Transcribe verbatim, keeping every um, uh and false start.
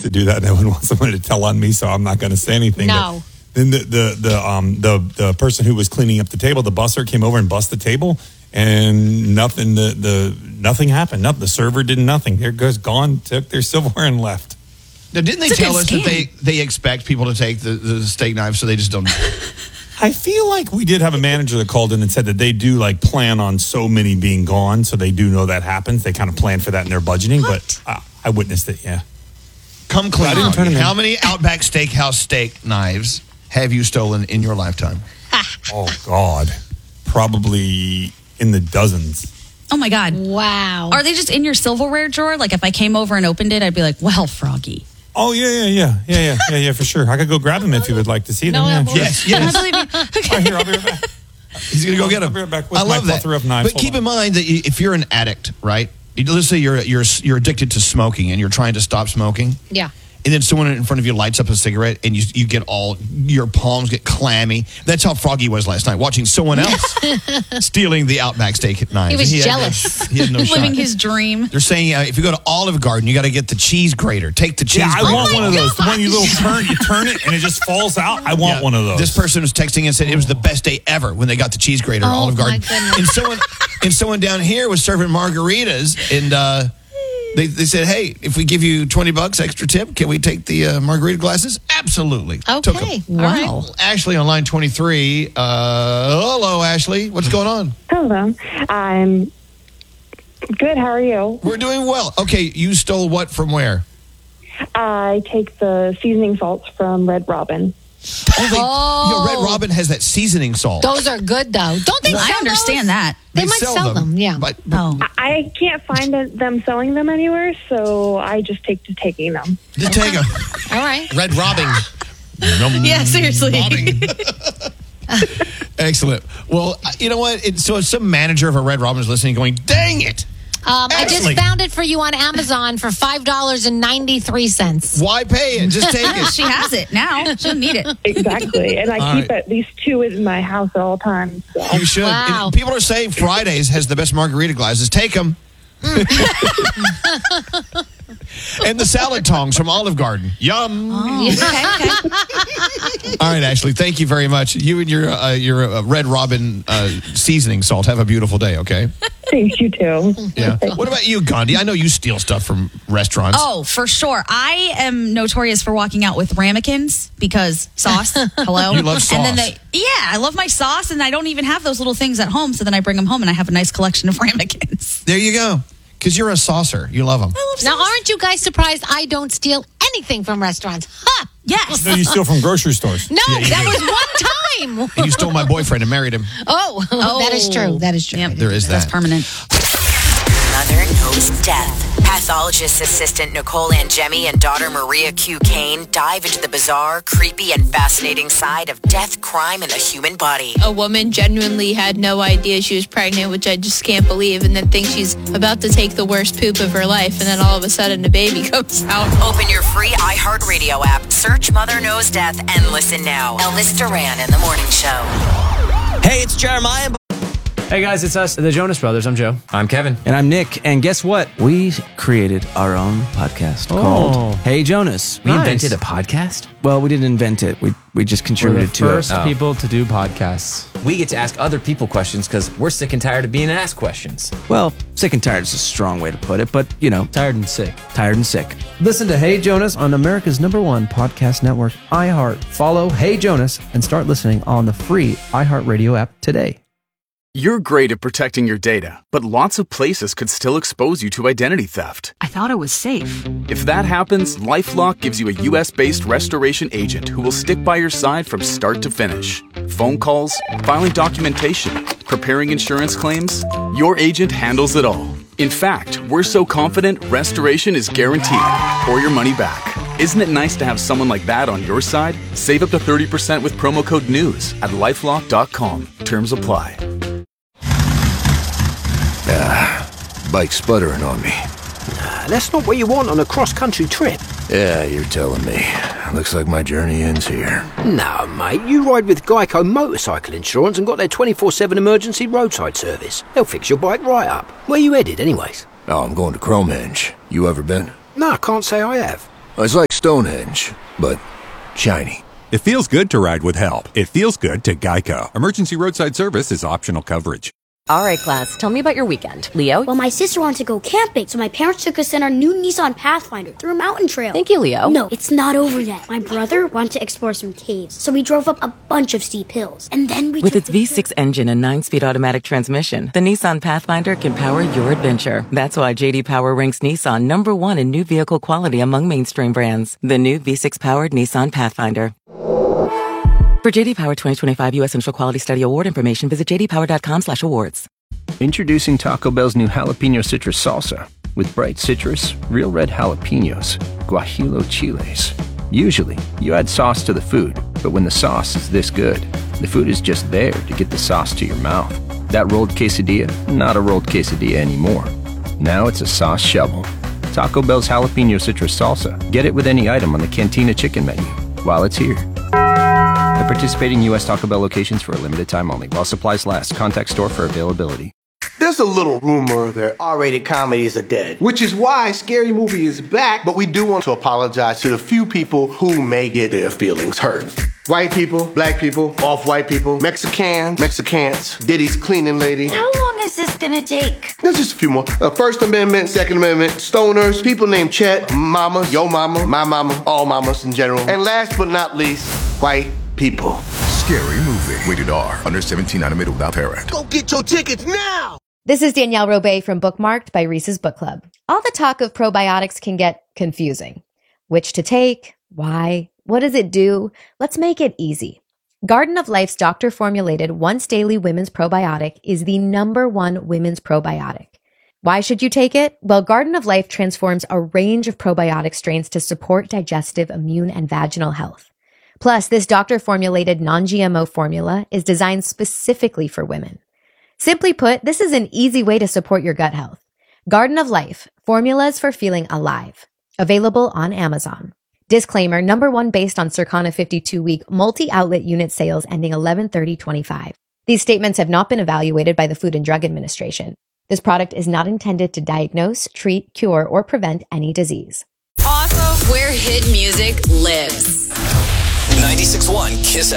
to do that. And I wouldn't want somebody to tell on me, so I'm not going to say anything. No. But then the the the um the the person who was cleaning up the table, the busser, came over and bussed the table, and nothing the the nothing happened. Nothing. The server did nothing. There goes gone. Took their silverware and left. Now, didn't they It's a tell good us that scam. they, they expect people to take the, the steak knives, so they just don't? I feel like we did have a manager that called in and said that they do like plan on so many being gone, so they do know that happens. They kind of plan for that in their budgeting, What? but uh, I witnessed it. Yeah. Come clean. I didn't turn 'em in. How many Outback Steakhouse steak knives have you stolen in your lifetime? Oh God, probably in the dozens. Oh my God. Wow. Are they just in your silverware drawer? Like if I came over and opened it, I'd be like, well, Froggy. Oh yeah, yeah, yeah, yeah, yeah, yeah, yeah, for sure. I could go grab them if you would like to see them. No, Yeah, I'm- sure. Yes, yes. I believe you. All right, here, I'll be right back. He's going to go get I'll them. be right back with I my love that. plethora of knives. But Hold keep on. in mind that you- if you're an addict, right? Let's say you're you're you're addicted to smoking and you're trying to stop smoking. Yeah. And then someone in front of you lights up a cigarette and you you get all, your palms get clammy. That's how Froggy was last night, watching someone else stealing the Outback steak knives. He was had- jealous. he had no shot. Living his dream. They're saying uh, if you go to Olive Garden, you got to get the cheese grater. Take the cheese Yeah, I grater. want one of those. The one you little turn, you turn it, and it just falls out. I want Yeah. one of those. This person was texting and said it was the best day ever when they got the cheese grater at Oh, Olive Garden. my goodness. And someone and someone down here was serving margaritas, and uh, they they said, "Hey, if we give you twenty bucks extra tip, can we take the uh, margarita glasses?" Absolutely. Took 'em. Okay. Wow. All right. Ashley on line twenty-three. Uh, hello, Ashley. What's going on? Hello. I'm good. How are you? We're doing well. Okay, you stole what from where? I take the seasoning salts from Red Robin. Oh, they, Oh. you know, Red Robin has that seasoning salt. Those are good, though. Don't they sell I understand those? that. They, might sell, them. Yeah. But No. I can't find th- them selling them anywhere, so I just take to taking them. just take them. All right. Red Robin. Yeah, seriously. Bobbing. Excellent. Well, you know what? It, so if some manager of a Red Robin is listening going, dang it. Um, I just Ashley. found it for you on Amazon for five dollars and ninety-three cents. Why pay it? Just take it. She has it now. She doesn't need it. Exactly. And I All keep right. at least two in my house at all times. So. You should. Wow. And people are saying Fridays has the best margarita glasses. Take them. And the salad tongs from Olive Garden. Yum. Oh, okay, okay. All right, Ashley. Thank you very much. You and your uh, your uh, Red Robin uh, seasoning salt. Have a beautiful day. Okay. Thanks, you too. Yeah. What about you, Gandhi? I know you steal stuff from restaurants. Oh, for sure. I am notorious for walking out with ramekins because sauce. Hello. You love And then sauce. they, yeah, I love my sauce, and I don't even have those little things at home. So then I bring them home, and I have a nice collection of ramekins. There you go. Because you're a saucer. You love them. I love Now, sauce. aren't you guys surprised I don't steal anything from restaurants? Ha! Yes. No, you steal from grocery stores. No, Yeah, you that do. was one time. And you stole my boyfriend and married him. Oh, that is true. That is true. Yep. There is That's that. permanent. Mother knows death. Pathologist assistant Nicole Angemi and daughter Maria Q. Kane dive into the bizarre, creepy, and fascinating side of death, crime, and the human body. A woman genuinely had no idea she was pregnant, which I just can't believe, and then thinks she's about to take the worst poop of her life, and then all of a sudden the baby comes out. Open your free iHeartRadio app, search Mother Knows Death, and listen now. Elvis Duran in the Morning Show. Hey, it's Jeremiah. Hey guys, it's us, the Jonas Brothers. I'm Joe. I'm Kevin. And I'm Nick. And guess what? We created our own podcast Oh. called Hey Jonas. We Nice. invented a podcast? Well, we didn't invent it. We we just We're contributed the to first it. Oh. people to do podcasts. We get to ask other people questions because we're sick and tired of being asked questions. Well, sick and tired is a strong way to put it, but you know, Tired and sick. tired and sick. Listen to Hey Jonas on America's number one podcast network, iHeart. Follow Hey Jonas and start listening on the free iHeartRadio app today. You're great at protecting your data, but lots of places could still expose you to identity theft. I thought it was safe. If that happens, LifeLock gives you a U S-based restoration agent who will stick by your side from start to finish. Phone calls, filing documentation, preparing insurance claims, your agent handles it all. In fact, we're so confident restoration is guaranteed or your money back. Isn't it nice to have someone like that on your side? Save up to thirty percent with promo code NEWS at lifelock dot com. Terms apply. Ah, bike sputtering on me. Nah, that's not what you want on a cross-country trip. Yeah, you're telling me. Looks like my journey ends here. No, mate, you ride with Geico Motorcycle Insurance and got their twenty-four seven emergency roadside service. They'll fix your bike right up. Where you headed, anyways? Oh, I'm going to Cromenge. You ever been? No, I can't say I have. It's like Stonehenge, but shiny. It feels good to ride with help. It feels good to Geico. Emergency roadside service is optional coverage. All right, class, tell me about your weekend. Leo? Well, my sister wanted to go camping, so my parents took us in our new Nissan Pathfinder through a mountain trail. Thank you, Leo. No, it's not over yet. My brother wanted to explore some caves, so we drove up a bunch of steep hills. And then we With took its V six trip. engine and nine-speed automatic transmission, the Nissan Pathfinder can power your adventure. That's why J D Power ranks Nissan number one in new vehicle quality among mainstream brands. The new V six-powered Nissan Pathfinder. For J D Power twenty twenty-five U S Central Quality Study Award information, visit j d power dot com slash awards. Introducing Taco Bell's new jalapeno citrus salsa with bright citrus, real red jalapenos, guajillo chiles. Usually, you add sauce to the food, but when the sauce is this good, the food is just there to get the sauce to your mouth. That rolled quesadilla, not a rolled quesadilla anymore. Now it's a sauce shovel. Taco Bell's jalapeno citrus salsa. Get it with any item on the Cantina chicken menu while it's here. At participating U S Taco Bell locations for a limited time only. While supplies last, contact store for availability. There's a little rumor that R-rated comedies are dead, which is why Scary Movie is back, but we do want to apologize to the few people who may get their feelings hurt. White people, black people, off-white people, Mexicans, Mexicans, Diddy's cleaning lady. How long is this gonna take? There's just a few more. Uh, First Amendment, Second Amendment, stoners, people named Chet, mama, yo mama, my mama, all mamas in general. And last but not least, white people. Scary Movie. Rated R. Under seventeen, not admitted without parent. Go get your tickets now! This is Danielle Robay from Bookmarked by Reese's Book Club. All the talk of probiotics can get confusing. Which to take? Why? What does it do? Let's make it easy. Garden of Life's doctor-formulated once-daily women's probiotic is the number one women's probiotic. Why should you take it? Well, Garden of Life transforms a range of probiotic strains to support digestive, immune, and vaginal health. Plus, this doctor-formulated non-G M O formula is designed specifically for women. Simply put, this is an easy way to support your gut health. Garden of Life, formulas for feeling alive. Available on Amazon. Disclaimer, number one based on Circana fifty-two week multi-outlet unit sales ending eleven thirty twenty-five. These statements have not been evaluated by the Food and Drug Administration. This product is not intended to diagnose, treat, cure, or prevent any disease. Awesome. Where hit music lives. ninety-six point one Kiss